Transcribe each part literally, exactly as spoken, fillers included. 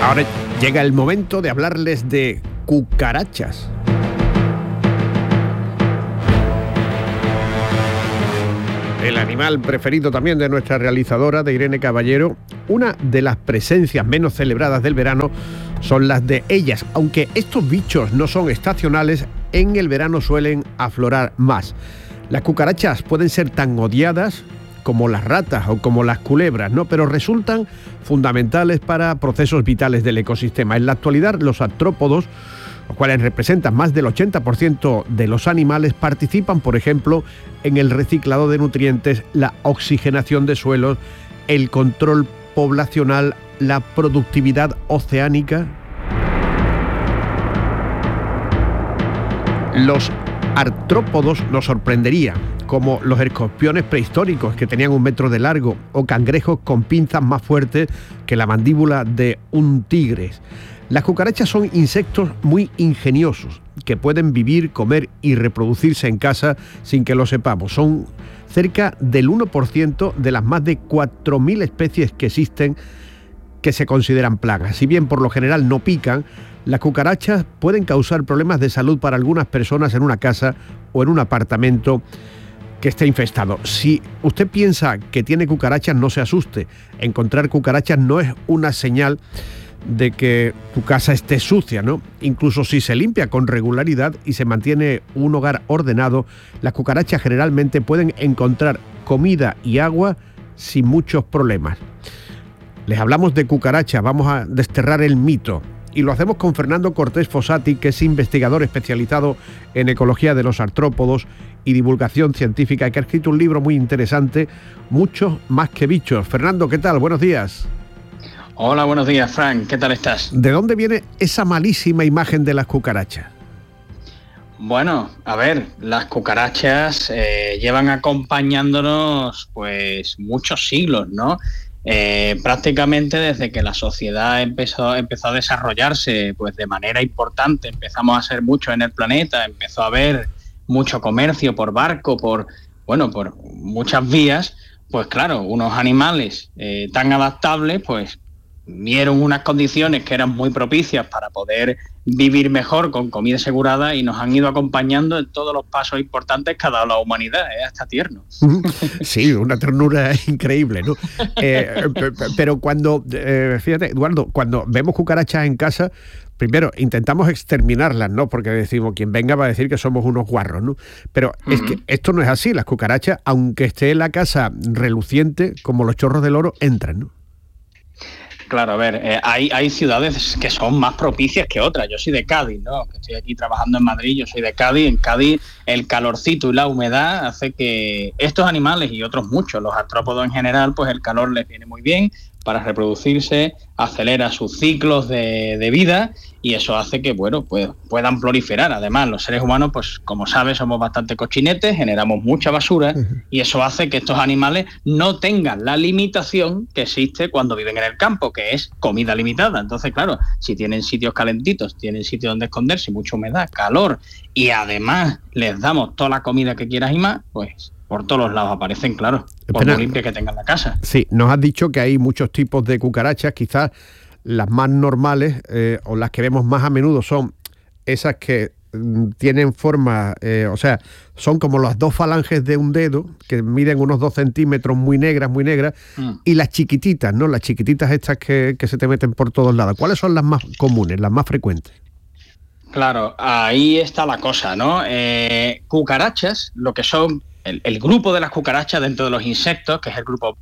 Ahora llega el momento de hablarles de cucarachas. El animal preferido también de nuestra realizadora, de Irene Caballero. Una de las presencias menos celebradas del verano son las de ellas. Aunque estos bichos no son estacionales, en el verano suelen aflorar más. Las cucarachas pueden ser tan odiadas como las ratas o como las culebras, ¿no? Pero resultan fundamentales para procesos vitales del ecosistema. En la actualidad, los artrópodos, los cuales representan más del ochenta por ciento de los animales, participan, por ejemplo, en el reciclado de nutrientes, la oxigenación de suelos, el control poblacional, la productividad oceánica. Los artrópodos nos sorprenderían, como los escorpiones prehistóricos que tenían un metro de largo, o cangrejos con pinzas más fuertes que la mandíbula de un tigre. Las cucarachas son insectos muy ingeniosos, que pueden vivir, comer y reproducirse en casa sin que lo sepamos. Son cerca del uno por ciento de las más de cuatro mil especies que existen que se consideran plagas. Si bien por lo general no pican, las cucarachas pueden causar problemas de salud para algunas personas en una casa o en un apartamento que esté infestado. Si usted piensa que tiene cucarachas, no se asuste. Encontrar cucarachas no es una señal de que tu casa esté sucia, ¿no? Incluso si se limpia con regularidad y se mantiene un hogar ordenado, las cucarachas generalmente pueden encontrar comida y agua sin muchos problemas. Les hablamos de cucarachas, vamos a desterrar el mito. Y lo hacemos con Fernando Cortés Fossati, que es investigador especializado en ecología de los artrópodos y divulgación científica, que ha escrito un libro muy interesante, Muchos más que bichos. Fernando, ¿qué tal? Buenos días. Hola, buenos días, Frank. ¿Qué tal estás? ¿De dónde viene esa malísima imagen de las cucarachas? Bueno, a ver, las cucarachas eh, llevan acompañándonos pues muchos siglos, ¿no? Eh, prácticamente desde que la sociedad empezó, empezó a desarrollarse pues de manera importante, empezamos a ser muchos en el planeta, empezó a haber mucho comercio por barco, por, bueno, por muchas vías, pues claro, unos animales eh, tan adaptables, pues vieron unas condiciones que eran muy propicias para poder vivir mejor con comida asegurada y nos han ido acompañando en todos los pasos importantes que ha dado la humanidad, ¿eh? Hasta tierno. Sí, una ternura increíble, ¿no? Eh, pero cuando, eh, fíjate, Eduardo, cuando vemos cucarachas en casa, primero intentamos exterminarlas, ¿no? Porque decimos, quien venga va a decir que somos unos guarros, ¿no? Pero uh-huh. Es que esto no es así. Las cucarachas, aunque esté en la casa reluciente, como los chorros del oro, entran, ¿no? Claro, a ver, eh, hay, hay ciudades que son más propicias que otras. Yo soy de Cádiz, ¿no? Que estoy aquí trabajando en Madrid, yo soy de Cádiz. En Cádiz el calorcito y la humedad hace que estos animales y otros muchos, los artrópodos en general, pues el calor les viene muy bien para reproducirse, acelera sus ciclos de, de vida y eso hace que, bueno, pues puedan proliferar. Además, los seres humanos, pues como sabes, somos bastante cochinetes, generamos mucha basura uh-huh. y eso hace que estos animales no tengan la limitación que existe cuando viven en el campo, que es comida limitada. Entonces, claro, si tienen sitios calentitos, tienen sitios donde esconderse, mucha humedad, calor y además les damos toda la comida que quieras y más, pues por todos los lados aparecen, claro, por muy limpia que tengan la casa. Sí, nos has dicho que hay muchos tipos de cucarachas, quizás las más normales eh, o las que vemos más a menudo son esas que mm, tienen forma, eh, o sea, son como las dos falanges de un dedo, que miden unos dos centímetros, muy negras, muy negras, mm. y las chiquititas, ¿no? Las chiquititas estas que, que se te meten por todos lados. ¿Cuáles son las más comunes, las más frecuentes? Claro, ahí está la cosa, ¿no? Eh, cucarachas, lo que son El, el grupo de las cucarachas dentro de los insectos, que es el grupo...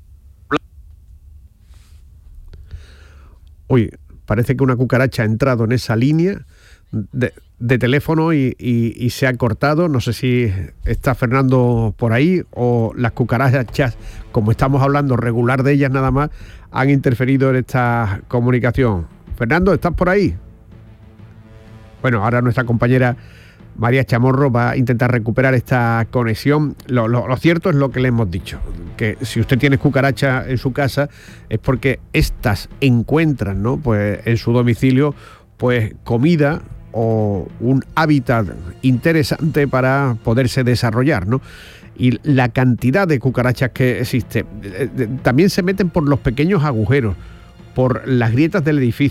Uy, parece que una cucaracha ha entrado en esa línea de, de teléfono y, y, y se ha cortado. No sé si está Fernando por ahí o las cucarachas, como estamos hablando regular de ellas nada más, han interferido en esta comunicación. Fernando, ¿estás por ahí? Bueno, ahora nuestra compañera María Chamorro va a intentar recuperar esta conexión. Lo, lo, lo cierto es lo que le hemos dicho, que si usted tiene cucaracha en su casa es porque estas encuentran, ¿no? Pues en su domicilio pues comida o un hábitat interesante para poderse desarrollar, ¿no? Y la cantidad de cucarachas que existe, también se meten por los pequeños agujeros, por las grietas del edificio,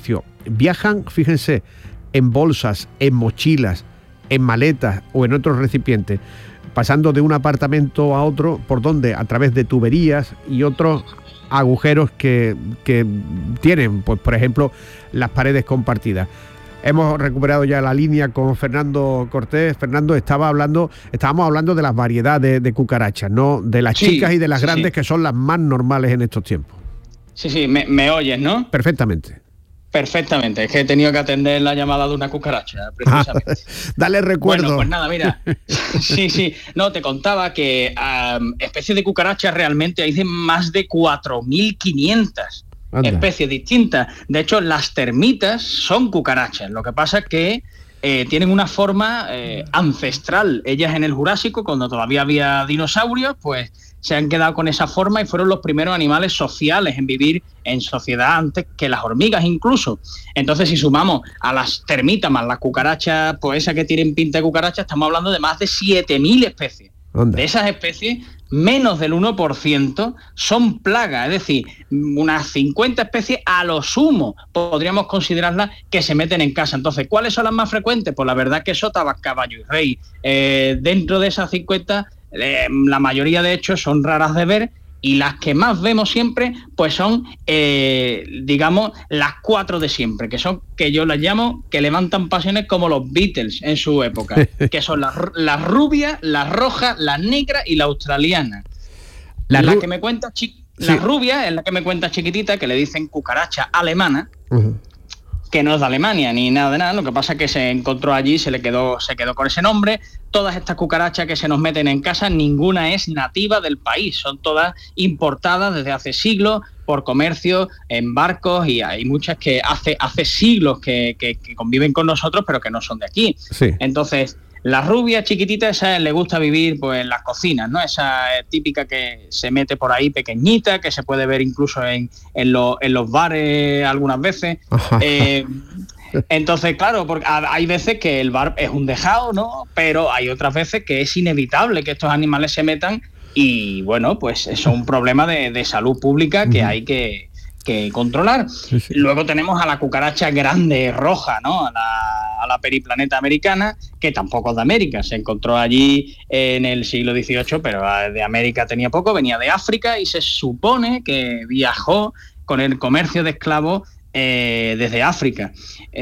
viajan, fíjense, en bolsas, en mochilas, en maletas o en otros recipientes, pasando de un apartamento a otro, ¿por dónde? A través de tuberías y otros agujeros que, que tienen, pues por ejemplo, las paredes compartidas. Hemos recuperado ya la línea con Fernando Cortés. Fernando, estaba hablando, estábamos hablando de las variedades de cucarachas, ¿no? De las sí, chicas y de las sí, grandes, sí. que son las más normales en estos tiempos. Sí, sí, me, me oyes, ¿no? Perfectamente. Perfectamente, es que he tenido que atender la llamada de una cucaracha, precisamente. Dale recuerdo. Bueno, pues nada, mira, sí, sí, no, te contaba que um, especies de cucarachas realmente hay de más de cuatro mil quinientas especies distintas. De hecho, las termitas son cucarachas, lo que pasa es que eh, tienen una forma eh, ancestral. Ellas en el Jurásico, cuando todavía había dinosaurios, pues se han quedado con esa forma y fueron los primeros animales sociales en vivir en sociedad antes que las hormigas incluso. Entonces, si sumamos a las termitas más las cucarachas, pues esas que tienen pinta de cucaracha, estamos hablando de más de siete mil especies. ¿Dónde? De esas especies, menos del uno por ciento son plagas, es decir, unas cincuenta especies a lo sumo podríamos considerarlas que se meten en casa. Entonces, ¿cuáles son las más frecuentes? Pues la verdad que sota, caballo y rey. Eh, dentro de esas cincuenta, eh, la mayoría de hecho son raras de ver, y las que más vemos siempre pues son, eh, digamos, las cuatro de siempre, que son, que yo las llamo, que levantan pasiones como los Beatles en su época, que son las, las rubias, las rojas, las negras y la australiana. La, la que me cuenta, chi- sí. La rubia es la que me cuenta chiquitita, que le dicen cucaracha alemana, uh-huh. que no es de Alemania ni nada de nada, lo que pasa es que se encontró allí, se le quedó, se quedó con ese nombre. Todas estas cucarachas que se nos meten en casa, ninguna es nativa del país, son todas importadas desde hace siglos por comercio en barcos, y hay muchas que hace, hace siglos que, que, que conviven con nosotros, pero que no son de aquí. Sí. Entonces, la rubia chiquitita, esa le gusta vivir pues en las cocinas, ¿no? Esa típica que se mete por ahí pequeñita, que se puede ver incluso en, en, lo, en los bares algunas veces. eh, entonces, claro, porque hay veces que el bar es un dejado, ¿no? Pero hay otras veces que es inevitable que estos animales se metan, y bueno, pues eso es un problema de, de salud pública que hay que, que controlar. Sí, sí. Luego tenemos a la cucaracha grande roja, ¿no? A la, a la periplaneta americana, que tampoco es de América, se encontró allí en el siglo dieciocho, pero de América tenía poco, venía de África y se supone que viajó con el comercio de esclavos eh, desde África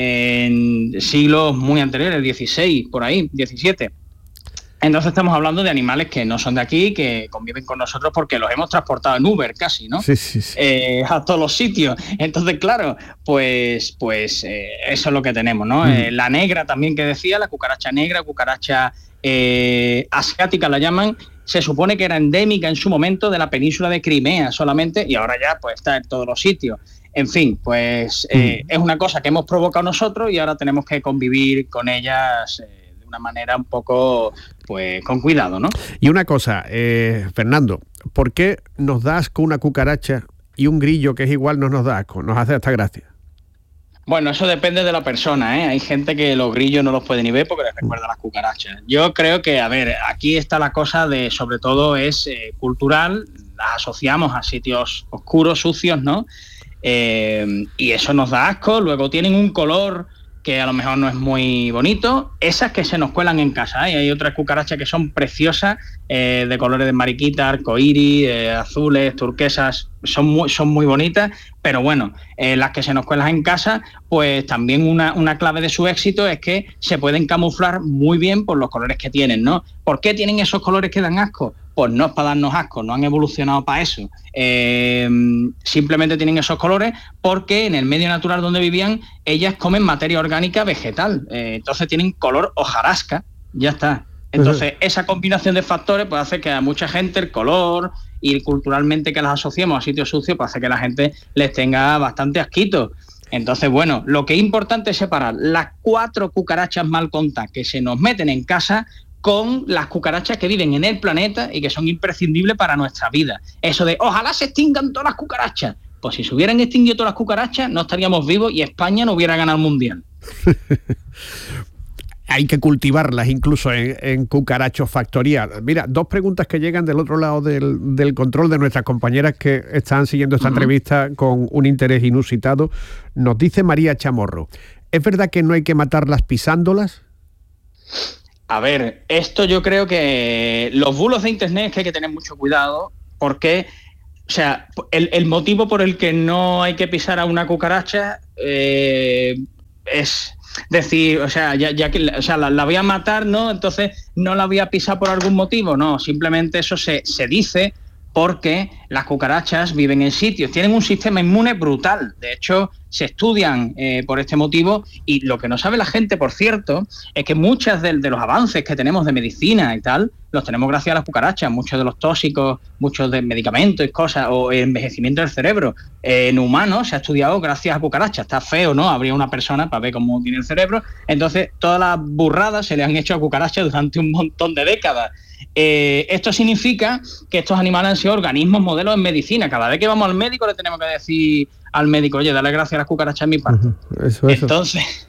en siglos muy anteriores, dieciséis, por ahí, diecisiete. Entonces estamos hablando de animales que no son de aquí, que conviven con nosotros porque los hemos transportado en Uber casi, ¿no? Sí, sí, sí. Eh, a todos los sitios. Entonces, claro, pues, pues eh, eso es lo que tenemos, ¿no? Mm. Eh, la negra también que decía, la cucaracha negra, cucaracha eh, asiática la llaman, se supone que era endémica en su momento de la península de Crimea solamente, y ahora ya pues está en todos los sitios. En fin, pues eh, mm. es una cosa que hemos provocado nosotros y ahora tenemos que convivir con ellas eh, de una manera un poco, pues, con cuidado, ¿no? Y una cosa, eh, Fernando, ¿por qué nos da asco una cucaracha y un grillo que es igual no nos da asco? Nos hace hasta gracia. Bueno, eso depende de la persona, ¿eh? Hay gente que los grillos no los puede ni ver porque les recuerda a las cucarachas. Yo creo que, a ver, aquí está la cosa de, sobre todo, es eh, cultural, las asociamos a sitios oscuros, sucios, ¿no? Eh, y eso nos da asco. Luego tienen un color que a lo mejor no es muy bonito, esas que se nos cuelan en casa, ¿eh? Hay otras cucarachas que son preciosas, eh, de colores de mariquita, arcoíris, eh, azules, turquesas, son muy, son muy bonitas, pero bueno, eh, las que se nos cuelan en casa, pues también una, una clave de su éxito es que se pueden camuflar muy bien por los colores que tienen, ¿no? ¿Por qué tienen esos colores que dan asco? Pues no es para darnos asco, no han evolucionado para eso. Eh, simplemente tienen esos colores porque en el medio natural donde vivían, ellas comen materia orgánica vegetal. Eh, entonces tienen color hojarasca, ya está. Entonces, uh-huh. esa combinación de factores pues hace que a mucha gente el color y culturalmente que las asociemos a sitios sucios, pues hace que la gente les tenga bastante asquito. Entonces, bueno, lo que es importante es separar las cuatro cucarachas mal contadas que se nos meten en casa con las cucarachas que viven en el planeta y que son imprescindibles para nuestra vida. Eso de, ojalá se extingan todas las cucarachas. Pues si se hubieran extinguido todas las cucarachas, no estaríamos vivos y España no hubiera ganado el Mundial. hay que cultivarlas incluso en, en Cucaracho Factoría. Mira, dos preguntas que llegan del otro lado del, del control de nuestras compañeras que están siguiendo esta uh-huh. entrevista con un interés inusitado. Nos dice María Chamorro, ¿es verdad que no hay que matarlas pisándolas? A ver, esto yo creo que los bulos de internet es que hay que tener mucho cuidado porque, o sea, el, el motivo por el que no hay que pisar a una cucaracha eh, es... decir, o sea, ya, ya que o sea, la, la voy a matar, ¿no? Entonces no la voy a pisar por algún motivo, no, simplemente eso se, se dice porque las cucarachas viven en sitios, tienen un sistema inmune brutal, de hecho se estudian eh, por este motivo y lo que no sabe la gente, por cierto, es que muchos de, de los avances que tenemos de medicina y tal, los tenemos gracias a las cucarachas, muchos de los tóxicos, muchos de medicamentos y cosas, o envejecimiento del cerebro eh, en humanos se ha estudiado gracias a cucarachas. Está feo, ¿no? Habría una persona para ver cómo tiene el cerebro, entonces todas las burradas se le han hecho a cucarachas durante un montón de décadas. Eh, esto significa que estos animales han sido organismos modelos en medicina. Cada vez que vamos al médico le tenemos que decir al médico, oye, dale gracias a las cucarachas en mi parte. Uh-huh. Eso, eso. Entonces,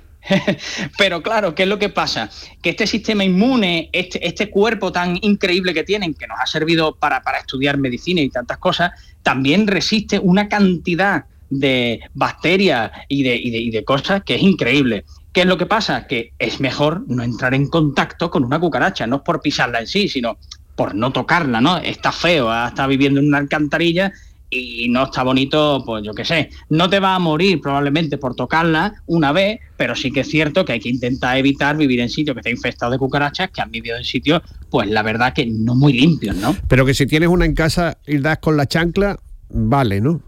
pero claro, ¿qué es lo que pasa? Que este sistema inmune, este, este cuerpo tan increíble que tienen, que nos ha servido para, para estudiar medicina y tantas cosas, también resiste una cantidad de bacterias y de, y de, y de cosas que es increíble. ¿Qué es lo que pasa? Que es mejor no entrar en contacto con una cucaracha, no es por pisarla en sí, sino por no tocarla, ¿no? Está feo, está viviendo en una alcantarilla y no está bonito, pues yo qué sé. No te va a morir probablemente por tocarla una vez, pero sí que es cierto que hay que intentar evitar vivir en sitios que estén infestados de cucarachas, que han vivido en sitios, pues la verdad que no muy limpios, ¿no? Pero que si tienes una en casa y das con la chancla, vale, ¿no?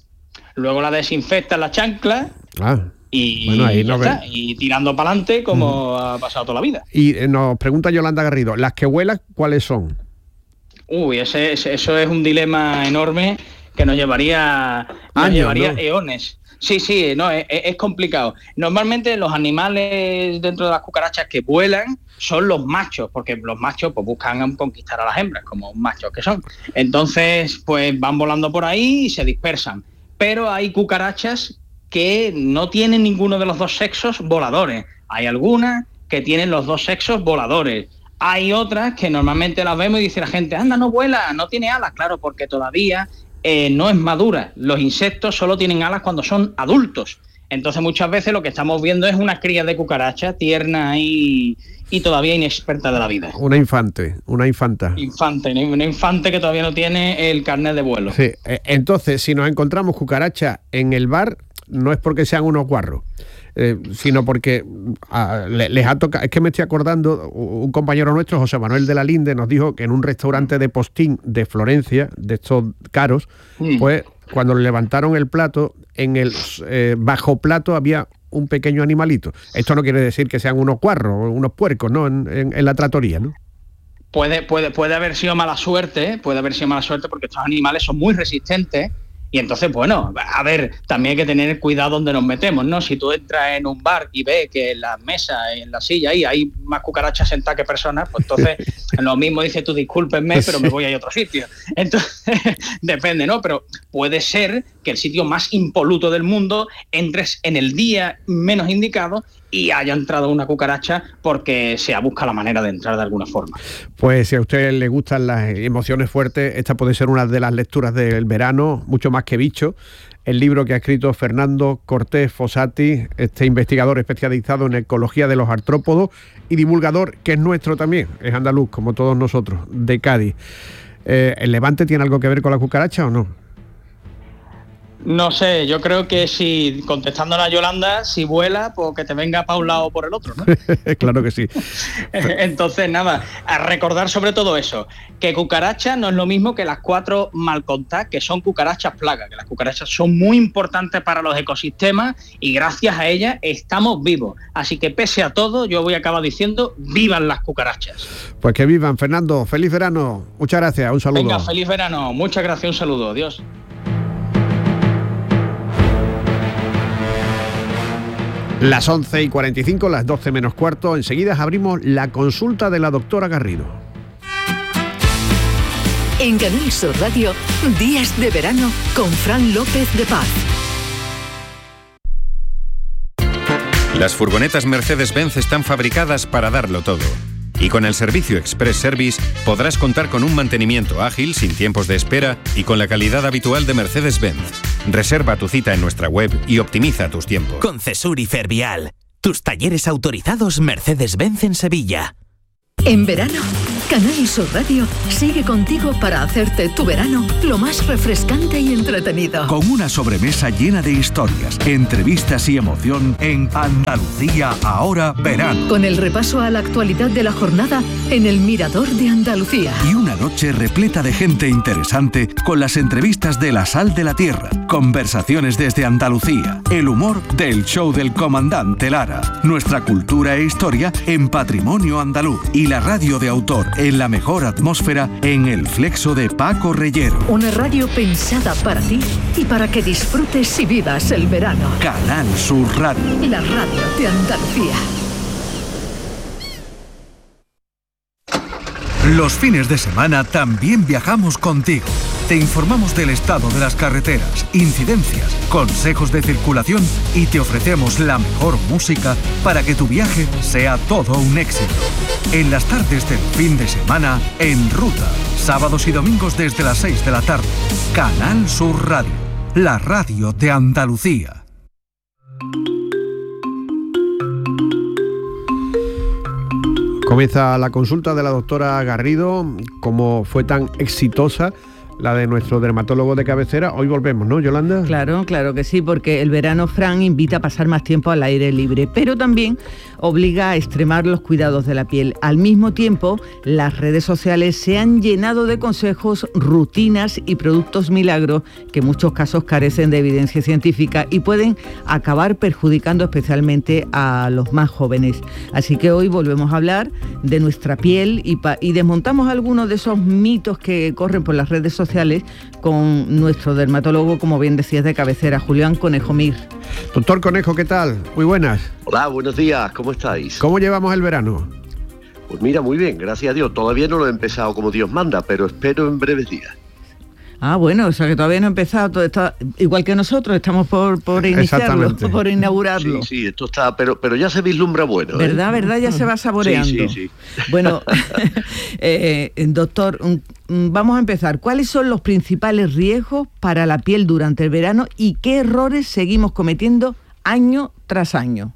Luego la desinfectas la chancla. Ah. Y, bueno, ahí no está, y tirando para adelante como uh-huh. ha pasado toda la vida. Y eh, nos pregunta Yolanda Garrido, ¿las que vuelan cuáles son? Uy, ese, ese, eso es un dilema enorme que nos llevaría, nos Años, llevaría ¿no? eones. Sí, sí, no, es, es complicado. Normalmente los animales dentro de las cucarachas que vuelan son los machos, porque los machos pues buscan conquistar a las hembras, como machos que son. Entonces, pues van volando por ahí y se dispersan. Pero hay cucarachas que no tienen ninguno de los dos sexos voladores. Hay algunas que tienen los dos sexos voladores. Hay otras que normalmente las vemos y dice la gente, anda, no vuela, no tiene alas. Claro, porque todavía eh, no es madura. Los insectos solo tienen alas cuando son adultos. Entonces muchas veces lo que estamos viendo es una cría de cucaracha tierna y, y todavía inexperta de la vida. Una infante, una infanta. Infante, una infante que todavía no tiene el carnet de vuelo. Sí, entonces si nos encontramos cucarachas en el bar, no es porque sean unos guarros, eh, sino porque uh, les ha tocado. Es que me estoy acordando, un compañero nuestro, José Manuel de la Linde, nos dijo que en un restaurante de postín de Florencia, de estos caros, mm. pues cuando le levantaron el plato, en el eh, bajo plato había un pequeño animalito. Esto no quiere decir que sean unos guarros, unos puercos, ¿no? En, en, en la trattoria, ¿no? Puede, puede, puede haber sido mala suerte, puede haber sido mala suerte porque estos animales son muy resistentes. Y entonces, bueno, a ver, también hay que tener cuidado donde nos metemos, ¿no? Si tú entras en un bar y ves que en la mesa, en la silla, ahí hay más cucarachas sentadas que personas, pues entonces lo mismo dices tú, discúlpenme, pero me voy a ir a otro sitio. Entonces, depende, ¿no? Pero puede ser que el sitio más impoluto del mundo entres en el día menos indicado y haya entrado una cucaracha porque se busca la manera de entrar de alguna forma. Pues si a usted le gustan las emociones fuertes, esta puede ser una de las lecturas del verano, mucho más que Bicho, el libro que ha escrito Fernando Cortés Fossati, este investigador especializado en ecología de los artrópodos y divulgador, que es nuestro también, es andaluz, como todos nosotros, de Cádiz. Eh, ¿El Levante tiene algo que ver con la cucaracha o no? No sé, yo creo que si, contestándole a Yolanda, si vuela, pues que te venga para un lado o por el otro, ¿no? Claro que sí. Entonces, nada, a recordar sobre todo eso, que cucaracha no es lo mismo que las cuatro mal contadas, que son cucarachas plagas, que las cucarachas son muy importantes para los ecosistemas y gracias a ellas estamos vivos. Así que pese a todo, yo voy a acabar diciendo, ¡vivan las cucarachas! Pues que vivan, Fernando. Feliz verano. Muchas gracias, un saludo. Venga, feliz verano. Muchas gracias, un saludo. Adiós. Las once y cuarenta y cinco, las doce menos cuarto. Enseguida abrimos la consulta de la doctora Garrido. En Canal Sur Radio, Días de Verano con Fran López de Paz. Las furgonetas Mercedes-Benz están fabricadas para darlo todo. Y con el servicio Express Service podrás contar con un mantenimiento ágil, sin tiempos de espera y con la calidad habitual de Mercedes-Benz. Reserva tu cita en nuestra web y optimiza tus tiempos. Con Cesur y Fervial, tus talleres autorizados Mercedes-Benz en Sevilla. En verano, Canal Sur Radio sigue contigo para hacerte tu verano lo más refrescante y entretenido. Con una sobremesa llena de historias, entrevistas y emoción en Andalucía Ahora Verano. Con el repaso a la actualidad de la jornada en el Mirador de Andalucía. Y una noche repleta de gente interesante con las entrevistas de La Sal de la Tierra, conversaciones desde Andalucía, el humor del show del comandante Lara, nuestra cultura e historia en Patrimonio Andaluz y la radio de autor en la mejor atmósfera en el Flexo de Paco Reyero. Una radio pensada para ti y para que disfrutes y vivas el verano. Canal Sur Radio. La radio de Andalucía. Los fines de semana también viajamos contigo. Te informamos del estado de las carreteras, incidencias, consejos de circulación y te ofrecemos la mejor música para que tu viaje sea todo un éxito. En las tardes del fin de semana, En Ruta, sábados y domingos desde las seis de la tarde. Canal Sur Radio, la radio de Andalucía. Comienza la consulta de la doctora Garrido. Como fue tan exitosa la de nuestro dermatólogo de cabecera, hoy volvemos, ¿no, Yolanda? Claro, claro que sí, porque el verano, Fran, invita a pasar más tiempo al aire libre, pero también obliga a extremar los cuidados de la piel. Al mismo tiempo, las redes sociales se han llenado de consejos, rutinas y productos milagros que en muchos casos carecen de evidencia científica y pueden acabar perjudicando especialmente a los más jóvenes. Así que hoy volvemos a hablar de nuestra piel y, pa- y desmontamos algunos de esos mitos que corren por las redes sociales con nuestro dermatólogo, como bien decías, de cabecera, Julián Conejo Mir. Doctor Conejo, ¿qué tal? Muy buenas. Hola, buenos días, ¿cómo estáis? ¿Cómo llevamos el verano? Pues mira, muy bien, gracias a Dios. Todavía no lo he empezado como Dios manda, pero espero en breves días. Ah, bueno, o sea que todavía no ha empezado, todo está igual que nosotros, estamos por, por iniciarlo, por inaugurarlo. Sí, sí, esto está, pero, pero ya se vislumbra bueno. ¿Verdad, ¿eh? verdad? Ya se va saboreando. Sí, sí, sí. Bueno, eh, doctor, vamos a empezar. ¿Cuáles son los principales riesgos para la piel durante el verano y qué errores seguimos cometiendo año tras año?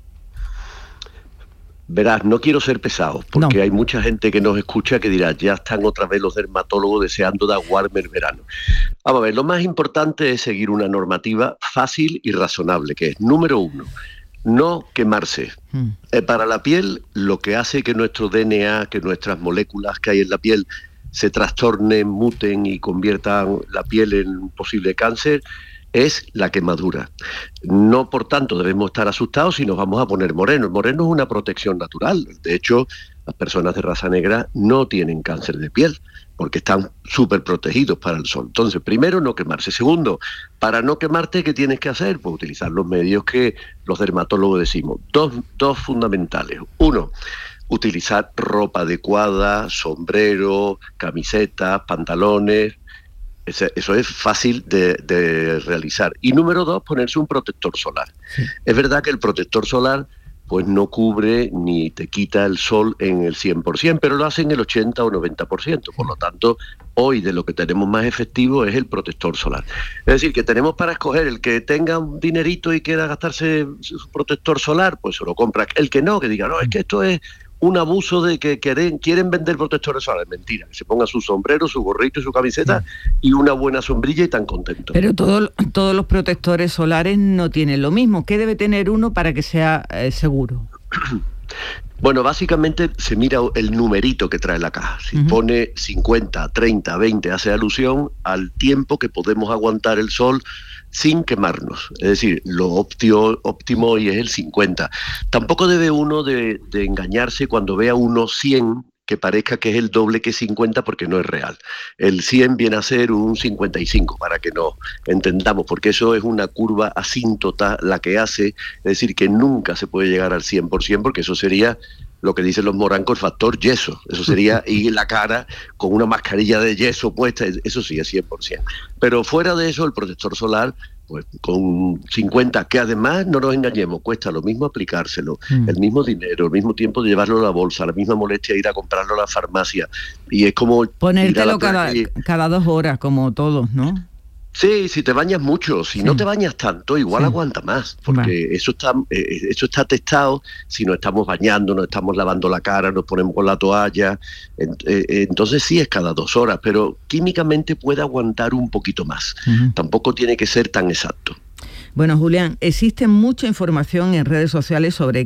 Verás, no quiero ser pesado, porque no. hay mucha gente que nos escucha que dirá, ya están otra vez los dermatólogos deseando de aguarme el verano. Vamos a ver, lo más importante es seguir una normativa fácil y razonable, que es, número uno, no quemarse. Mm. Eh, para la piel, lo que hace que nuestro D N A, que nuestras moléculas que hay en la piel se trastornen, muten y conviertan la piel en un posible cáncer, es la quemadura. No, por tanto, debemos estar asustados si nos vamos a poner moreno. El moreno es una protección natural. De hecho, las personas de raza negra no tienen cáncer de piel porque están súper protegidos para el sol. Entonces, primero, no quemarse. Segundo, para no quemarte, ¿qué tienes que hacer? Pues utilizar los medios que los dermatólogos decimos. Dos, dos fundamentales. Uno, utilizar ropa adecuada, sombrero, camisetas, pantalones. Eso es fácil de, de realizar. Y número dos, ponerse un protector solar. Sí. Es verdad que el protector solar pues no cubre ni te quita el sol en el cien por ciento, pero lo hace en el ochenta o noventa por ciento. Por lo tanto, hoy de lo que tenemos más efectivo es el protector solar. Es decir, que tenemos para escoger el que tenga un dinerito y quiera gastarse su protector solar, pues se lo compra. El que no, que diga, no, es que esto es un abuso de que quieren, quieren vender protectores solares. Mentira, que se ponga su sombrero, su gorrito y su camiseta y una buena sombrilla y tan contento. Pero todo, todos los protectores solares no tienen lo mismo. ¿Qué debe tener uno para que sea eh, seguro? Bueno, básicamente se mira el numerito que trae la caja. Si uh-huh. pone cincuenta, treinta, veinte, hace alusión al tiempo que podemos aguantar el sol sin quemarnos. Es decir, lo óptimo, óptimo hoy es el cincuenta. Tampoco debe uno de, de engañarse cuando vea uno cien, que parezca que es el doble que cincuenta, porque no es real. El cien viene a ser un cincuenta y cinco, para que nos entendamos, porque eso es una curva asíntota la que hace, es decir, que nunca se puede llegar al cien por ciento, porque eso sería lo que dicen los morancos, el factor yeso. Eso sería ir la cara con una mascarilla de yeso puesta, eso sí es cien por ciento. Pero fuera de eso, el protector solar Pues con cincuenta, que además, no nos engañemos, cuesta lo mismo aplicárselo, mm. el mismo dinero, el mismo tiempo de llevarlo a la bolsa, la misma molestia de ir a comprarlo a la farmacia. Y es como... ponértelo cada, cada dos horas, como todos, ¿no? Sí, si te bañas mucho, si sí. no te bañas tanto, igual sí. aguanta más, porque vale. eso está eh, eso está testado. Si nos estamos bañando, nos estamos lavando la cara, nos ponemos con la toalla, ent, eh, entonces sí es cada dos horas, pero químicamente puede aguantar un poquito más. Uh-huh. Tampoco tiene que ser tan exacto. Bueno, Julián, existe mucha información en redes sociales sobre